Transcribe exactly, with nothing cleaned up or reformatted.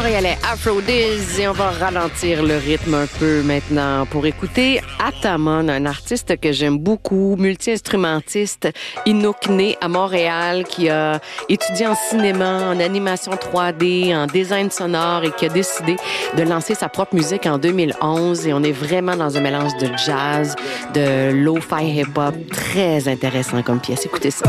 montréalais Afro-Diz et on va ralentir le rythme un peu maintenant pour écouter Atamon, un artiste que j'aime beaucoup, multi-instrumentiste, Inukné à Montréal, qui a étudié en cinéma, en animation trois D, en design sonore et qui a décidé de lancer sa propre musique en deux mille onze et on est vraiment dans un mélange de jazz, de lo-fi hip-hop, très intéressant comme pièce. Écoutez ça.